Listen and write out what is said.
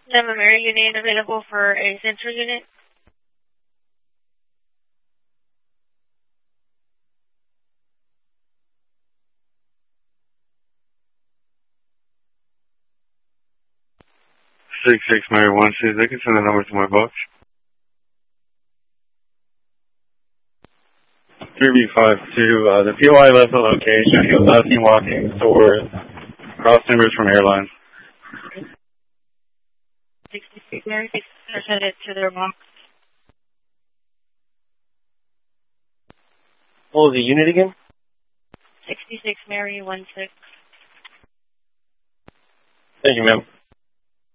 Number Mary unit available for a central unit. Six Mary 1 says they can send the number to my box. 3B52, the POI left the location. He was left walking towards cross timbers from airlines. 66 Mary, send it to their box. What was the unit again? 66 Mary 16. Thank you, ma'am.